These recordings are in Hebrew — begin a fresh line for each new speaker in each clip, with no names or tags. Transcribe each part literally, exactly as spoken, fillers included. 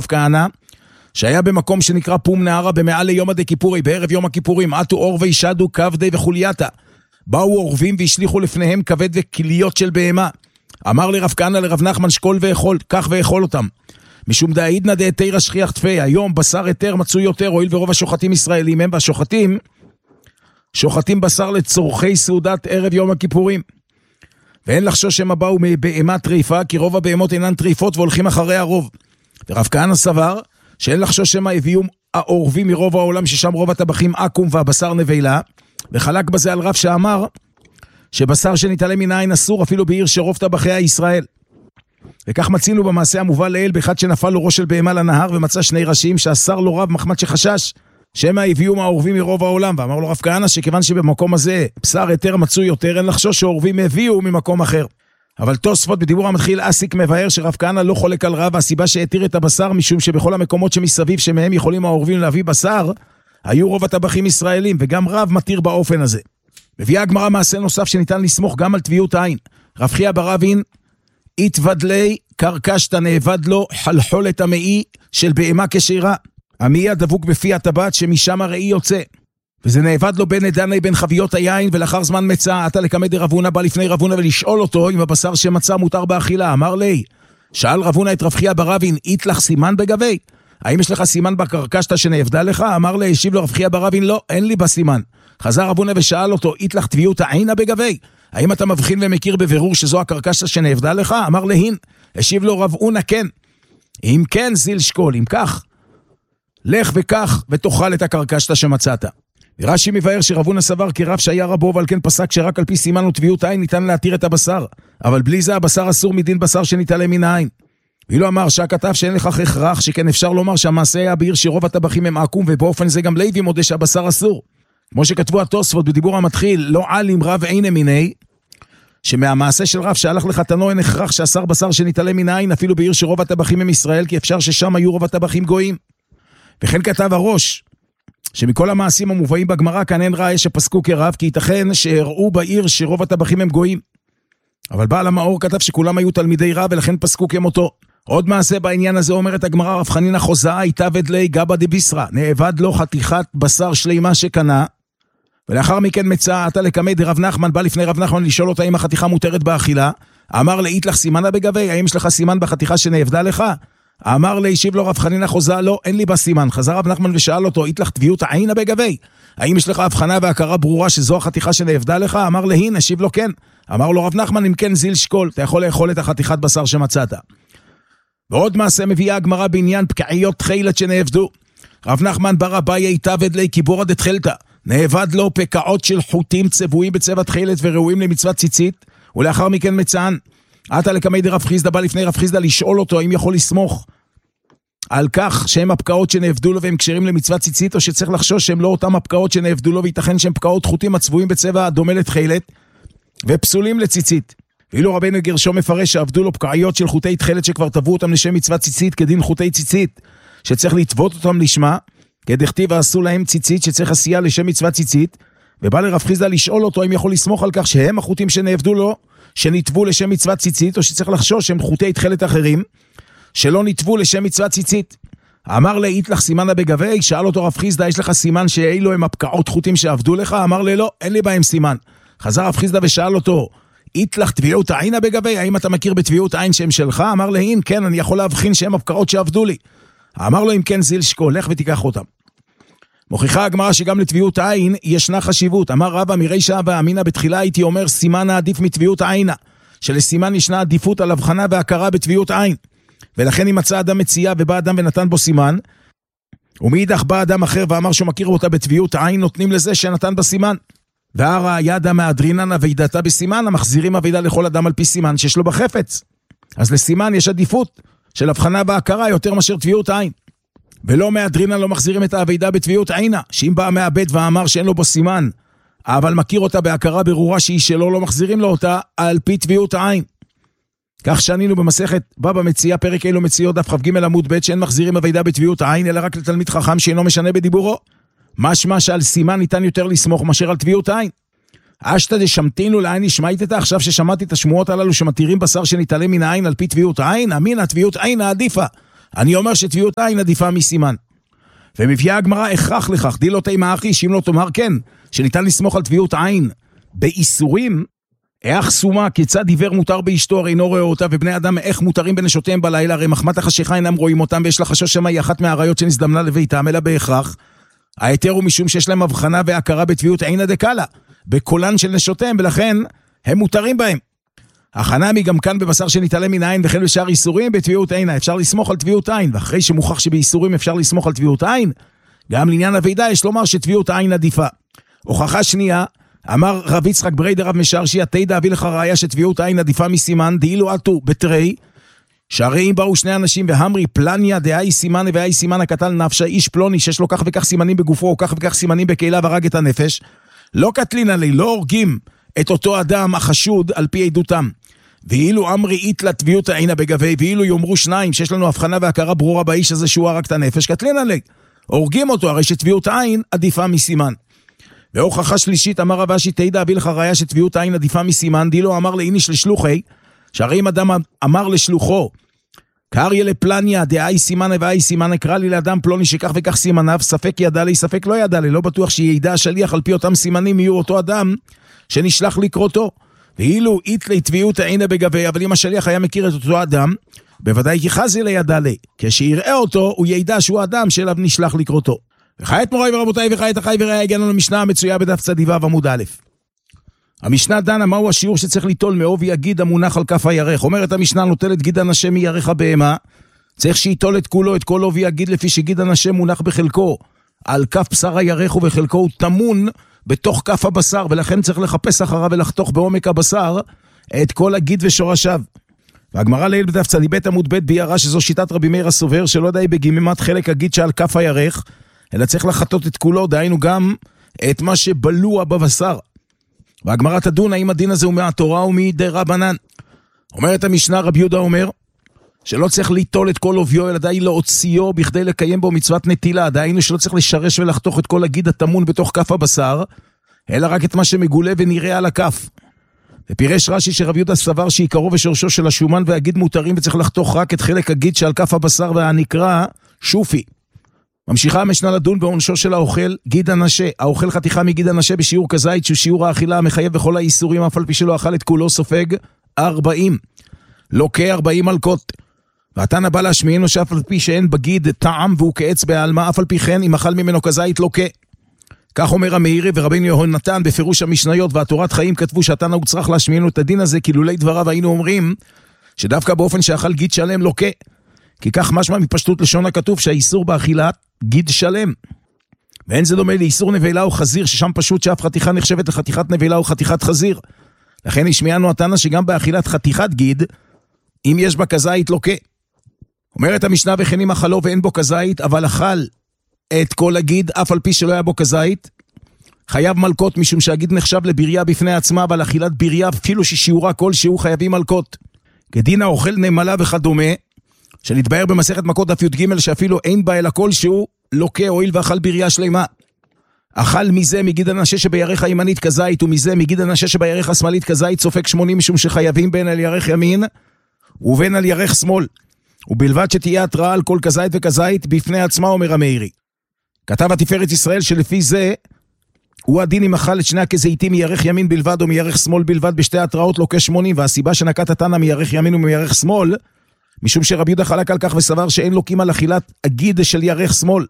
כהנא, שהיה במקום שנקרא פום נהרה במעל ליום עדי כיפורי, בערב יום הכיפורים, עטו אור וישדו כבדי וחולייתה. באו אורבים והשליחו לפניהם כבד וכליות של בהמה. אמר לי רב כהנא לרב נחמן שקול ואכול, כך ואכול אותם. משום דאידנא דהתירא שכיח תפי, היום בשר יותר מצוי יותר, הואיל ורוב השוחטים ישראלים הם, והשוחטים שוחטים בשר לצורכי סעודת ערב יום הכיפורים. ואין לחשוש שהם באו מבהמה טריפה, כי רוב הבהמות אינן טריפות והולכים אחרי הרוב. ורב כהנא סבר שאין לחשוש שהם הביאו העורבים מרוב העולם, ששם רוב הטבחים עקום והבשר נבלה, וחלק בזה על רב שאמר שבשר שנתעלם מן העין אסור אפילו בעיר שרוב טבחיה ישראל. וכך מצינו במעשה המובא לעיל באחד שנפל לו ראש של בהמה לנהר ומצא שני ראשים שאסר לו רב מחמת שחשש שהם הביאו מהעורבים מרוב העולם. ואמר לו רב כהנא שכיוון שבמקום הזה בשר יותר מצוי יותר, אין לחשוש שהעורבים הביאו ממקום אחר. אבל תוספות בדיבור המתחיל אסיק מבאר שרב כהנא לא חולק על רב, והסיבה שהתיר את הבשר משום שבכל המקומות שמסביב שמהם יכולים העורבים להביא בשר היו רוב הטבחים ישראלים, וגם רב מתיר באופן הזה. מביאה הגמרא מעשה נוסף שניתן לסמוך גם על טביעות עין. רב חייא בר אבין התוודלי קרקשת נאבד לו חלחולת המעי של בהמה כשירה, המעי הדבוק בפי הטבעת שמשם הראי יוצא, וזה נאבד לו בין עדני בין חביות היין, ולאחר זמן מצא עתה לקמא דרבונה בא לפני רבונה ולשאול אותו אם הבשר שמצא מותר באכילה. אמר לי, שאל רבונה את רב חייא בר אבין, אית לך סימן בגבי? האם יש לך סימן בקרקשת שנאבדה לך? אמר לי, השיב לו רב חייא בר אבין, לא, אין לי בסימן. חזר רבונה ושאל אותו, אית לך טביעות העינה בגבי? האם אתה מבחין ומכיר בבירור שזו הקרקשת שנאבדה לך? אמר להין. השיב לו רב אונה, כן. אם כן, זיל שקול, אם כך, לך וכך ותאכל את הקרקשת שמצאת. רש"י מבאר שרב אונה סבר כרב שהיה רבו, ועל כן פסק שרק על פי סימן וטביעות עין ניתן להתיר את הבשר, אבל בלי זה הבשר אסור מדין בשר שנתעלם מן העין. ואילו אמר שהכתב שאין לכך הכרח, שכן אפשר לומר שהמעשה היה בעיר שרוב הטבחים הם עקום, ובאופן זה גם לוי מודה שהבשר אסור. כמו שכתבו התוספות בדיבור המתחיל, לא עלים רב עיני מיני, שמהמעשה של רב שהלך לחתנו אין הכרח שאסר בשר שנתעלם מן העין, אפילו בעיר שרוב הטבחים הם ישראל, כי אפשר ששם היו רוב הטבחים גויים. וכן כתב הראש, שמכל המעשים המובאים בגמרא כאן אין ראיה שפסקו כרב, כי ייתכן שהראו בעיר שרוב הטבחים הם גויים. אבל בעל המאור כתב שכולם היו תלמידי רב ולכן פסקו כמותו. עוד מעשה בעניין הזה אומרת הגמרא, רב חנינא חוזאה התאבד לי גבא דביסרא, נאבד לו חתיכת בשר שלימה שקנה, ולאחר מכן מצא עתה לקמא דרב נחמן, בא לפני רב נחמן לשאול אותה אם החתיכה מותרת באכילה. אמר לי, אית לך סימנה בגבי? האם יש לך סימן בחתיכה שנאבדה לך? אמר לי, השיב לו רב חנינא חוזאה, לא, אין לי בסימן. חזר רב נחמן ושאל אותו, אית לך טביעות העינה בגבי? האם יש לך הבחנה והכרה ברורה שזו החתיכה שנאבדה לך? אמר להין, השיב לו כן. אמר לו רב נחמן, אם כן זיל שקול, אתה יכול לאכול את החתיכת בשר שמצאת. ועוד מעשה מביאה הגמרא בעניין פקעיות תחילת שנאבדו. רב נחמן בר אביי התאבד לי קיבורא דתחילתא, נאבד לו פקעות של חוטים צבועים בצבע תחילת וראויים למצוות ציצית, ולאחר מכן מצאן. עתה לקמא דרב חיסדא, בא לפני רב חיסדא לשאול אותו אם יכול לסמוך על כך שהם הפקעות שנאבדו לו והם כשרים למצוות ציצית, או שצריך לחשוש שהם לא אותם הפקעות שנאבדו לו, וייתכן שהם פקעות חוטים הצבועים בצבע דומה לתחילת ופסולים לציצית. ואילו רבנו גרשום מפרש שעבדו לו פקעיות של חוטי תחילת שכבר טבעו אותם לשם מצוות ציצית כדין חוטי ציצית שצריך לטוות אותם לשמה, כדכתיב ועשו להם ציצית שצריך עשייה לשם מצוות ציצית. ובא לרב חיסדא לשאול אותו אם יכול לסמוך על כך שהם החוטים שנאבדו לו שנטבו לשם מצוות ציצית, או שצריך לחשוש שהם חוטי תחילת אחרים שלא נטבו לשם מצוות ציצית. אמר לי, אית לך סימנה בגבי? שאל אותו רב חיסדא, יש לך סימן שאילו הם הפקעות חוטים שעבדו לך? אמר לי, לא, אין לי בהם סימן. חזר רב חיסדא ושאל אותו, אית לך טביעות העינה בגבי? האם אתה מכיר בטביעות עין שהם שלך? אמר לי, אין, כן, אני יכול להבחין שהם הפקעות שעבדו לי. אמר לו, אם כן זיל שקול, לך ותיקח אותם. מוכיחה הגמרא שגם לטביעות עין ישנה חשיבות. אמר רבא מרישא ואמינא, בתחילה הייתי אומר סימן העדיף מטביעות עינה, שלסימן ישנה עדיפות על הבחנה והכרה בטביעות עין, ולכן אם מצא אדם מציאה ובא אדם ונתן בו סימן, ומאידך בא אדם אחר ואמר שהוא מכיר אותה בטביעות עין, נותנים לזה שנתן בסימן. והראיה דמא אדרינן אבידתה בסימן, המחזירים אבידה לכל אדם על פי סימן שיש לו בחפץ. אז לסימן יש עדיפות של הבחנה והכרה יותר מאשר טביעות עין. ולא מאדרינן לא מחזירים את האבידה בטביעות עינה, שאם בא מאבד ואמר שאין לו בו סימן, אבל מכיר אותה בהכרה ברורה שהיא שלו, לא מחזירים לו אותה על פי טביעות העין. כך שענינו במסכת בבא מציאה פרק אלו מציאות דף כ"ג עמוד ב', שאין מחזירים אבידה בטביעות העין אלא רק לתלמיד חכם שאינו משנה בדיבורו. משמע שעל סימן ניתן יותר לסמוך מאשר על טביעות עין. אשתא דשמתינו לעין נשמעית, עכשיו ששמעתי את השמועות הללו שמתירים בשר שנתעלם מן העין על פי טביעות העין, אמינא טביעות עין העדיפה. אני אומר שטביעות עין עדיפה מסימן. ומביאה הגמרא הכרח לכך, די לא תימא אחי, שאם לא תאמר כן, שניתן לסמוך על טביעות עין באיסורים, איך סומה, כיצד עיוור מותר באשתו, הרי אינו רואה אותה, ובני אדם איך מותרים בנשותיהם בלילה, הרי מחמת החשיכה אינם רואים אותם, ויש לחשש שמה היא אחת מהעריות שנזדמנה לביתם, אלא בהכרח. ההיתר הוא משום שיש להם הבחנה והכרה בטביעות עינא דקאלה, בקולן של נשותיהם, ולכן הם מותרים בהם. החנמי גם כאן בבשר שנתעלם מן העין, וכן בשאר איסורים בטביעות עינא, אפשר לסמוך על טביעות עין, ואחרי שמוכח שבאיסורים אפשר לסמוך על טביעות עין, גם לעניין הוידה יש לומר שטביעות עין עדיפה. הוכחה שנייה, אמר רב יצחק ברי דרב משרשי, תדע אביא לך ראיה שטביעות עין עדיפה מסימן, דאילו עטו בתרי, שהרי אם באו שני אנשים והמרי פלניה דהי סימן והי סימן הקטל נפשה, איש פלוני שיש לו כך וכך סימנים בגופו, או כך וכך סימנים בקהילה והרג את הנפש, לא קטלין עלי, לא הורגים את אותו אדם החשוד על פי עדותם. ואילו אמרי איתלה טביעות עינא בגבי, ואילו יאמרו שניים שיש לנו הבחנה והכרה ברורה באיש הזה שהוא הרג את הנפש, קטלין עלי, הורגים אותו, הרי שטביעות עין עדיפה מסימן. והוכחה שלישית, אמר רב אשי, תדע אביא לך ראיה שטביעות עין עדיפה מסימן, דילו אמר לאיניש לשלוחי, שהרי אם אדם אמר לשלוחו, קריה לפלניה, דהי סימן והי סימן, אקרא לי לאדם פלוני שכך וכך סימניו, ספק ידע לי, ספק לא ידע לי, לא בטוח שידע השליח על פי אותם סימנים יהיו אותו אדם שנשלח לקרותו. ואילו איתלי טביעות עינא בגבי, אבל אם השליח היה מכיר את אותו אדם, בוודאי כי חזי לידע לי, כשיראה אותו הוא ידע שהוא האדם שאליו נשלח לקרותו. וכעת מוריי ורבותיי וכעת אחי ורעי, הגענו למשנה המצויה בדף צדיבה ועמוד א'. המשנה דנה מהו השיעור שצריך ליטול מעובי הגיד המונח על כף הירך. אומרת המשנה, נוטלת גיד הנשה מירך הבהמה, צריך שיטול את כולו, את כל עובי הגיד, לפי שגיד הנשה מונח בחלקו על כף בשר הירך, ובחלקו הוא תמון בתוך כף הבשר, ולכן צריך לחפש אחריו ולחתוך בעומק הבשר את כל הגיד ושורשיו. והגמרא לעיל בדף צדיבית עמוד ב' ביארה שזו שיטת רבי מאיר הסובר, שלא די בגימימת חלק הגיד שעל כף הירך, אלא צריך לחתות את כולו, דהיינו גם את מה שבלוע בבשר. והגמרא תדון האם הדין הזה הוא מהתורה או מדרבנן. אומרת המשנה, רבי יהודה אומר שלא צריך ליטול את כל עוביו, אלא די להוציאו בכדי לקיים בו מצוות נטילה, דהיינו שלא צריך לשרש ולחתוך את כל הגיד התמון בתוך כף הבשר, אלא רק את מה שמגולה ונראה על הכף. ופירש רש"י שרבי יהודה סבר שעיקרו ושורשו של השומן והגיד מותרים, וצריך לחתוך רק את חלק הגיד שעל כף הבשר והנקרא שופי. ממשיכה המשנה לדון בעונשו של האוכל גיד הנשה. האוכל חתיכה מגיד הנשה בשיעור כזית, שהוא שיעור האכילה המחייב בכל האיסורים, אף על פי שלא אכל את כולו, סופג ארבעים. לוקה ארבעים מלקות. והתנא בא להשמיענו שאף על פי שאין בגיד טעם והוא כעץ בעלמה, אף על פי כן אם אכל ממנו כזית לוקה. כך אומר המאירי ורבינו יהונתן בפירוש המשניות והתורת חיים, כתבו שהתנא הוא צריך להשמיענו את הדין הזה, כי לולי דבריו היינו אומרים שדווקא באופן שאכל גיד שלם לוקה. כי כך משמע מפשטות לשון הכתוב שהאיסור באכילת גיד שלם. ואין זה דומה לאיסור נבלה או חזיר, ששם פשוט שאף חתיכה נחשבת לחתיכת נבלה או חתיכת חזיר. לכן השמיענו התנא שגם באכילת חתיכת גיד, אם יש בה כזית לוקה. אומרת המשנה, וכן אם אכלו ואין בו כזית, אבל אכל את כל הגיד, אף על פי שלא היה בו כזית, חייב מלקות, משום שהגיד נחשב לבריה בפני עצמה, אבל אכילת בריה, אפילו ששיעורה כלשהו, חייבים מלקות. כדין האוכל נמלה וכדומה, שנתבהר במסכת מכות דף י"ג, שאפילו אין בה אלא כלשהו, לוקה הועיל ואכל בריה שלמה. אכל מזה מגיד הנשה שבירך הימנית כזית, ומזה מגיד הנשה שבירך השמאלית כזית, סופק שמונים, משום שחייבים בין על ירך ימין ובין על ירך שמאל, ובלבד שתהיה התראה על כל כזית וכזית בפני עצמה, אומר המאירי. כתב התפארת ישראל שלפי זה הוא הדין אם אכל את שני הכזיתים מירך ימין בלבד או מירך שמאל בלבד, בשתי התראות לוקה שמונים. והסיבה שנקט התנא מירך ימין ומירך שמאל, משום שרבי יהודה חלק על כך וסבר שאין לוקים על אכילת הגיד של ירך שמאל.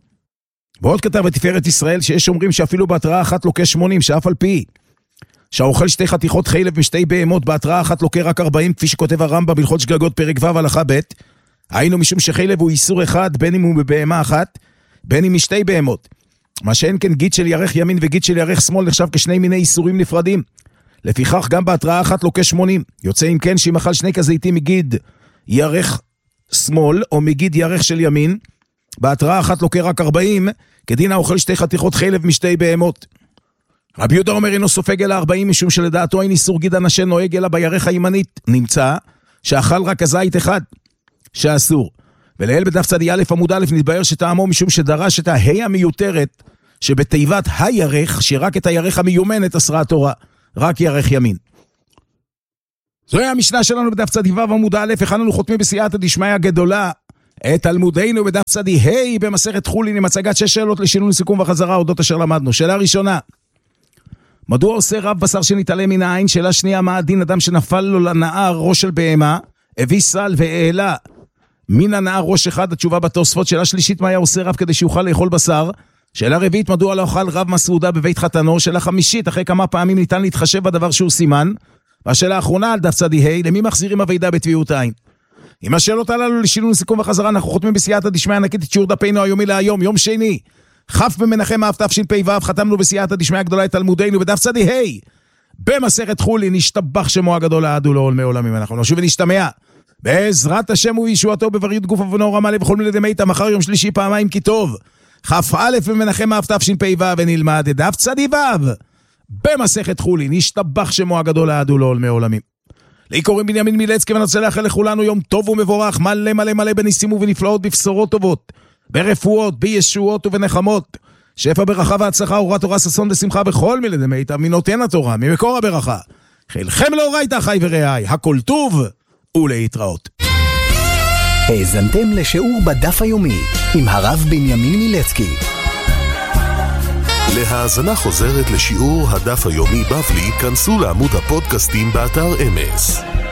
ועוד כתב התפארת ישראל שיש אומרים שאפילו בהתראה אחת לוקה שמונים, שאף על פי שהאוכל שתי חתיכות חילב משתי בהמות, בהתראה אחת לוקה רק ארבעים, כפי שכותב הרמב"ם בהלכות שגגות פרק ו' הלכה ב', היינו משום שחילב הוא איסור אחד, בין אם הוא בבהמה אחת, בין אם משתי בהמות. מה שאין כן גיד של ירך ימין וגיד של ירך שמאל נחשב כשני מיני איסורים נפרדים. לפיכך גם בהתראה אחת לוקה שמונים. יוצא אם כן שאם אכל שני כזיתים מגיד ירך שמאל או מגיד ירך של ימין, בהתראה אחת לוקה רק ארבעים, כדין האוכל שתי חתיכות חילב משתי בהמות. רבי יהודה אומר אינו סופג אלא ארבעים, משום שלדעתו אין איסור גיד הנשה נוהג אלא בירך הימנית. נמצא שאכל רק הזית אחד שאסור. ולאל בדף צדי א' עמוד א' נתבהר שטעמו משום שדרש את ההי המיותרת שבתיבת הירך, שרק את הירך המיומנת אסרה התורה, רק ירך ימין. זוהי המשנה שלנו בדף צדי ו' עמוד א'. הכנו חותמים בסייעתא דשמיא הגדולה את תלמודנו בדף צדי ה' במסכת חולין עם הצגת שש שאלות לשינוי סיכום וחזרה אודות אשר למדנו. שאלה ראשונה, מדוע עושה רב בשר שנתעלם מן העין? שאלה שנייה, מה הדין אדם שנפל לו לנהר ראש של בהמה, הביא סל והעלה מן הנהר ראש אחד? התשובה בתוספות. שאלה שלישית, מה היה עושה רב כדי שיוכל לאכול בשר? שאלה רביעית, מדוע לא אוכל רב מסעודה בבית חתנו? שאלה חמישית, אחרי כמה פעמים ניתן להתחשב בדבר שהוא סימן? והשאלה האחרונה על דף צדי ה', למי מחזירים הוידה בטביעות עין? עם השאלות הללו לשינוי סיכום וחזרה אנחנו חותמים בסייעתא דשמיא ענקית את שיעור דפנו היומי להיום, יום שני כ' במנחם אב תשפ"ו. חתמנו בסייעתא דשמיא הגדולה את תלמודנו בדף צדי ה' במסכת חולין. נשתבח שמו הגדול לעד ולעולמי עולמים. אנחנו נשוב ונשתמע בעזרת השם וישועתו בבריאות גוף ובנור רמה לב וכל מילי דמיתא. מחר יום שלישי פעמיים כי טוב כ"א במנחם אב תשפ"ו ונלמד את דף צדי ו' במסכת חולין. נשתבח שמו הגדול לעד ולעולמי עולמים. לי קוראים בנימין מילצקי ונוצא לאחל לכולנו יום טוב ומבורך, מלא מלא מלא בניסים ובנפלאות, בבשורות טובות, ברפואות, בישועות ובנחמות, שפע ברכה והצלחה, אורת תורה, ששון ושמחה בכל מילי דמיתא, מנותן התורה, ממקור הברכה. חילכם לאורייתא אחי ורעי, הכל טוב ולהתראות.
האזנתם לשיעור בדף היומי עם הרב בנימין מילצקי.
להאזנה חוזרת לשיעור הדף היומי בבלי, כנסו לעמוד הפודקאסטים באתר אמס.